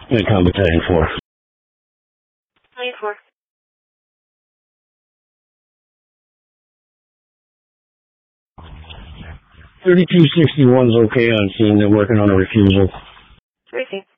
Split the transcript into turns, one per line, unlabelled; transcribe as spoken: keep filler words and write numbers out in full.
In combat battalion four.
Battalion four.
thirty-two sixty-one's okay on scene. They're working on a refusal.
Briefing.